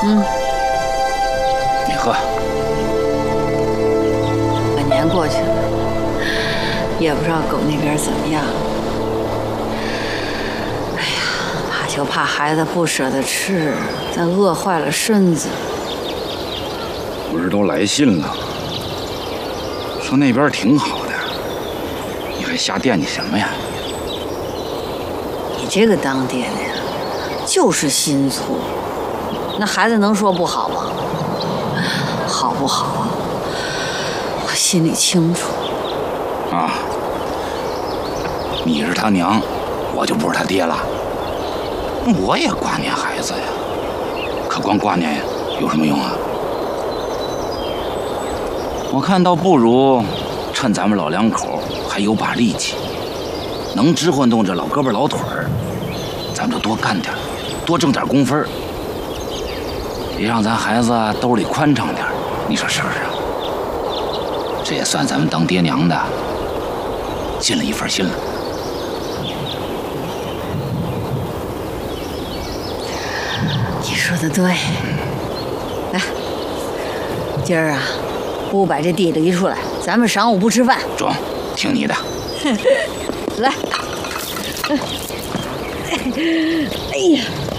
你喝。 半年过去了，也不知道狗那边怎么样。哎呀，怕就怕孩子不舍得吃，再饿坏了身子。 不是都来信了，说那边挺好的，你还瞎惦记什么呀？ 你这个当爹的呀，就是心粗。那孩子能说不好吗？好不好啊？我心里清楚。 啊，你是他娘，我就不是他爹了。我也挂念孩子呀，可光挂念有什么用啊？我看倒不如趁咱们老两口还有把力气，能支混动这老胳膊老腿儿，咱们就多干点，多挣点工分，也让咱孩子兜里宽敞点，你说是不是啊？这也算咱们当爹娘的尽了一份心了。 你说的对。来，今儿啊，不把这地里出来，咱们晌午不吃饭。 中，听你的。 来。哎呀。